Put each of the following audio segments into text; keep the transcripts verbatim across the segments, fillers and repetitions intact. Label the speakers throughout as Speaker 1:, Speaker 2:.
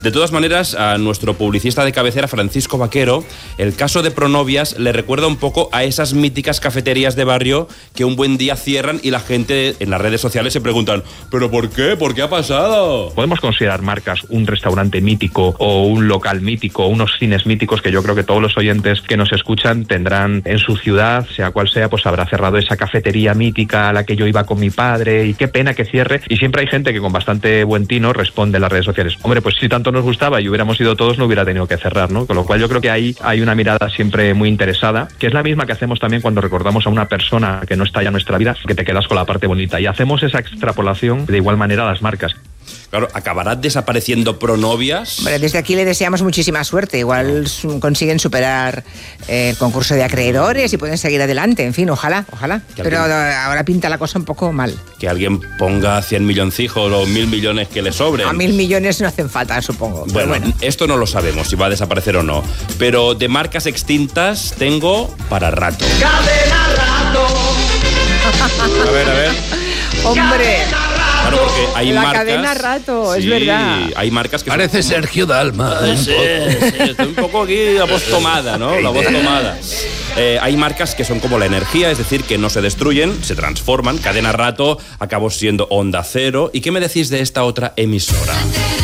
Speaker 1: De todas maneras, a nuestro publicista de cabecera, Francisco Vaquero, el caso de Pronovias le recuerda un poco a esas míticas cafeterías de barrio que un buen día cierran y la gente en las redes sociales se preguntan ¿pero por qué? ¿Por qué ha pasado?
Speaker 2: Podemos considerar marcas un restaurante mítico o un local mítico, unos cines míticos que yo creo que todos los oyentes que nos escuchan tendrán en su ciudad, sea cual sea, pues habrá cerrado esa cafetería mítica a la que yo iba con mi padre y qué pena que cierre. Y siempre hay gente que con bastante buen tino responde en las redes sociales, hombre, pues si tanto nos gustaba y hubiéramos ido todos, no hubiera tenido que cerrar, ¿no? Con lo cual yo creo que ahí hay una mirada siempre muy interesada, que es la misma que hacemos también cuando recordamos a una persona que no está ya en nuestra vida, que te quedas con la parte bonita. Y hacemos esa extrapolación de igual manera a las marcas.
Speaker 1: Claro, ¿acabará desapareciendo Pronovias?
Speaker 3: Bueno, desde aquí le deseamos muchísima suerte. Igual no. consiguen superar eh, el concurso de acreedores y pueden seguir adelante. En fin, ojalá, ojalá. Pero alguien, ahora pinta la cosa un poco mal.
Speaker 1: Que alguien ponga cien milloncijos o mil millones que le sobren.
Speaker 3: A mil millones no hacen falta, supongo.
Speaker 1: Bueno,
Speaker 3: bueno,
Speaker 1: esto no lo sabemos, si va a desaparecer o no. Pero de marcas extintas tengo para rato.
Speaker 4: ¡Cadena Rato!
Speaker 1: A ver, a ver.
Speaker 3: ¡Hombre!
Speaker 1: Claro, porque hay
Speaker 3: la
Speaker 1: marcas...
Speaker 3: cadena Rato,
Speaker 1: sí,
Speaker 3: es verdad.
Speaker 1: Hay marcas que...
Speaker 5: Parece
Speaker 1: son como...
Speaker 5: Sergio Dalma.
Speaker 1: Sí, sí, estoy un poco aquí la voz tomada, ¿no? La voz tomada. Eh, hay marcas que son como la energía, es decir, que no se destruyen, se transforman. Cadena Rato acabó siendo Onda Cero. ¿Y qué me decís de esta otra emisora?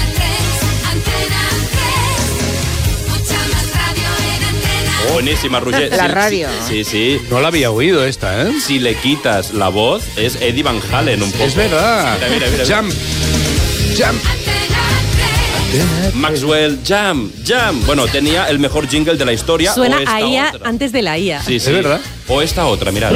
Speaker 1: Buenísima, Roger.
Speaker 3: La
Speaker 1: sí,
Speaker 3: radio.
Speaker 1: Sí, sí.
Speaker 5: No la había oído esta, ¿eh?
Speaker 1: Si le quitas la voz, es Eddie Van Halen un poco.
Speaker 5: Es verdad.
Speaker 1: Mira, mira, mira.
Speaker 5: Jump. Jump.
Speaker 1: Maxwell, Jam, Jam. Bueno, tenía el mejor jingle de la historia.
Speaker 6: Suena
Speaker 1: o esta
Speaker 6: a I A
Speaker 1: otra.
Speaker 6: antes de la I A.
Speaker 1: Sí, sí.
Speaker 5: Es verdad.
Speaker 1: O esta otra, mirad.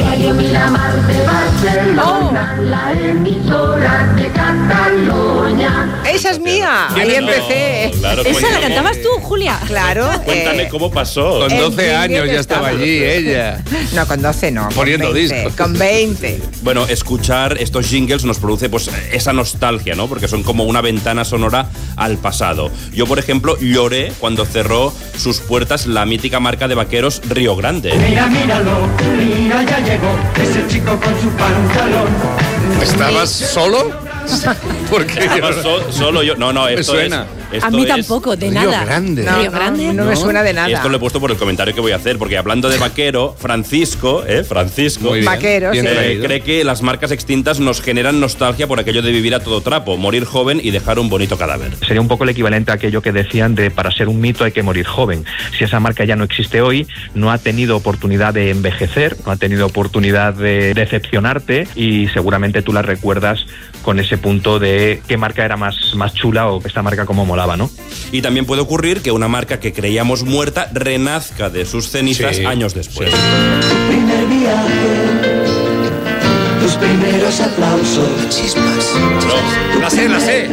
Speaker 6: Oh.
Speaker 4: La emisora de Cataluña.
Speaker 3: ¡Esa es mía! Ahí
Speaker 1: No,
Speaker 3: empecé.
Speaker 1: claro,
Speaker 6: ¿Esa la
Speaker 1: cuéntame.
Speaker 6: cantabas tú, Julia?
Speaker 3: Claro.
Speaker 1: Cuéntame
Speaker 3: eh,
Speaker 1: cómo pasó.
Speaker 5: Con
Speaker 3: El
Speaker 5: doce
Speaker 3: jingle
Speaker 5: años ya
Speaker 3: estaba-
Speaker 5: estaba allí ella.
Speaker 3: No, con doce no. con
Speaker 5: Poniendo
Speaker 3: veinte,
Speaker 5: discos.
Speaker 3: Con veinte.
Speaker 1: Bueno, escuchar estos jingles nos produce pues esa nostalgia, ¿no? Porque son como una ventana sonora al pasado. Yo, por ejemplo, lloré cuando cerró sus puertas la mítica marca de vaqueros Río Grande.
Speaker 4: Mira, míralo, mira, ya llegó ese chico con su pantalón.
Speaker 5: ¿Estabas solo? Porque
Speaker 1: Estaba so- solo yo. No, no,
Speaker 5: Me
Speaker 1: esto
Speaker 5: suena.
Speaker 1: es. Esto
Speaker 6: A mí
Speaker 1: es-
Speaker 6: tampoco, de
Speaker 5: Río
Speaker 6: nada.
Speaker 5: Grande.
Speaker 3: No,
Speaker 6: Río
Speaker 3: no,
Speaker 6: Grande.
Speaker 3: no me
Speaker 5: ¿No?
Speaker 3: suena de
Speaker 1: Y
Speaker 3: nada.
Speaker 1: esto lo he puesto por el comentario que voy a hacer, porque hablando de vaquero, Francisco, ¿eh? Francisco.
Speaker 5: Muy bien.
Speaker 3: Vaqueros,
Speaker 5: Bien
Speaker 3: sí.
Speaker 1: Eh,
Speaker 5: traído.
Speaker 1: cree que las marcas extintas nos generan nostalgia por aquello de vivir a todo trapo, morir joven y dejar un bonito cadáver.
Speaker 2: Sería un poco el equivalente a aquello que decían de para ser un mito hay que morir joven. Si esa marca ya no existe hoy, no ha tenido oportunidad de envejecer, no ha tenido oportunidad de decepcionarte y seguramente tú la recuerdas con ese punto de qué marca era más, más chula o esta marca cómo molaba, ¿no?
Speaker 1: Y también puede ocurrir que una marca que creíamos muerta renazca de sus cenizas
Speaker 5: Sí,
Speaker 1: años después.
Speaker 5: sí.
Speaker 4: Primer viaje, tus primeros aplausos.
Speaker 5: Chispas. La sé, la sé.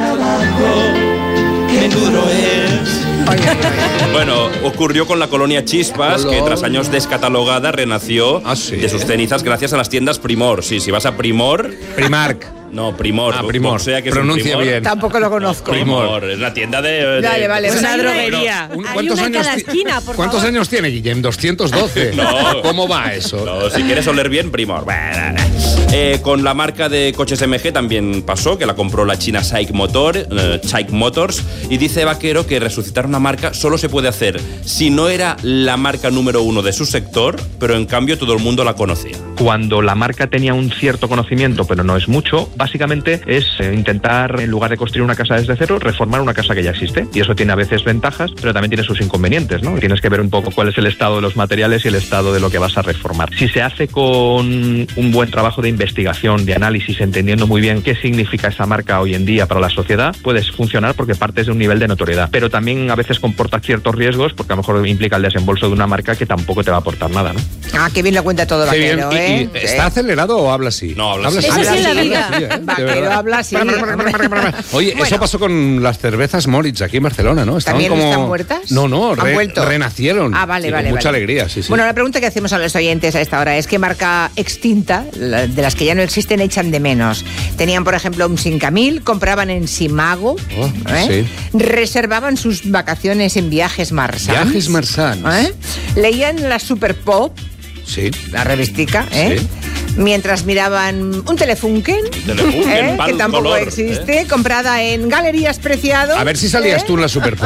Speaker 4: Qué duro es.
Speaker 3: Oye, oye, oye.
Speaker 1: Bueno, ocurrió con la colonia Chispas, que tras años descatalogada renació
Speaker 5: Ah, ¿sí?
Speaker 1: de sus cenizas gracias a las tiendas Primor. Sí, si vas a Primor...
Speaker 5: Primark.
Speaker 1: No, Primor.
Speaker 5: Ah,
Speaker 1: como
Speaker 5: Primor.
Speaker 1: sea que es un
Speaker 5: Pronuncia
Speaker 1: Primor.
Speaker 5: bien.
Speaker 3: Tampoco lo conozco.
Speaker 1: Primor, es la tienda de... de-
Speaker 3: Vale, vale,
Speaker 6: Pues
Speaker 3: una
Speaker 6: hay
Speaker 3: droguería.
Speaker 5: Un-
Speaker 6: Hay
Speaker 5: ¿Cuántos
Speaker 6: una en
Speaker 5: años
Speaker 6: cada
Speaker 5: ti-
Speaker 6: esquina, por
Speaker 5: ¿Cuántos
Speaker 6: favor.
Speaker 5: años tiene, Guillem? doscientos doce.
Speaker 1: No.
Speaker 5: ¿Cómo va eso?
Speaker 1: No, si quieres oler bien, Primor. Bueno, eh, con la marca de coches M G también pasó, que la compró la china SAIC Motor, eh, SAIC Motors, y dice Vaquero que resucitar una marca solo se puede hacer si no era la marca número uno de su sector, pero en cambio todo el mundo la conocía.
Speaker 2: Cuando la marca tenía un cierto conocimiento, pero no es mucho, básicamente es eh, intentar, en lugar de construir una casa desde cero, reformar una casa que ya existe. Y eso tiene a veces ventajas, pero también tiene sus inconvenientes, ¿no? Tienes que ver un poco cuál es el estado de los materiales y el estado de lo que vas a reformar. Si se hace con un buen trabajo de investigación, de análisis, entendiendo muy bien qué significa esa marca hoy en día para la sociedad, puedes funcionar porque partes de un nivel de notoriedad. Pero también a veces comporta ciertos riesgos porque a lo mejor implica el desembolso de una marca que tampoco te va a aportar nada, ¿no?
Speaker 3: Ah, qué bien lo cuenta todo
Speaker 5: Qué bien.
Speaker 3: Vaquero,
Speaker 5: ¿Y-
Speaker 3: ¿eh?
Speaker 5: y ¿Está acelerado o habla así?
Speaker 1: No, habla así.
Speaker 6: Eso sí es la vida.
Speaker 5: ¿eh? De
Speaker 3: Vaquero
Speaker 5: verdad.
Speaker 3: habla así.
Speaker 5: Oye,
Speaker 3: Bueno.
Speaker 5: eso pasó con las cervezas Moritz aquí en Barcelona, ¿no? Estaban
Speaker 3: ¿También
Speaker 5: como...
Speaker 3: están muertas?
Speaker 5: No, no,
Speaker 3: ¿Han
Speaker 5: re-
Speaker 3: vuelto?
Speaker 5: renacieron.
Speaker 3: Ah, vale,
Speaker 5: Y
Speaker 3: vale.
Speaker 5: Con mucha
Speaker 3: vale.
Speaker 5: alegría, sí, sí.
Speaker 3: Bueno, la pregunta que hacemos a los oyentes a esta hora es ¿qué marca extinta, la- de las que ya no existen, echan de menos? Tenían, por ejemplo, un Sincamil, compraban en Simago,
Speaker 5: Oh,
Speaker 3: ¿eh? reservaban sus vacaciones en Viajes Marsans.
Speaker 5: Viajes Marsans.
Speaker 3: ¿eh? Leían la Super Pop,
Speaker 5: Sí.
Speaker 3: la revistica, ¿eh?
Speaker 5: Sí.
Speaker 3: Mientras miraban un Telefunken,
Speaker 1: Telefunken,
Speaker 3: ¿eh?
Speaker 1: pal
Speaker 3: que tampoco
Speaker 1: color,
Speaker 3: existe, comprada en Galerías Preciado.
Speaker 5: A ver si salías
Speaker 3: ¿eh?
Speaker 5: tú en la Super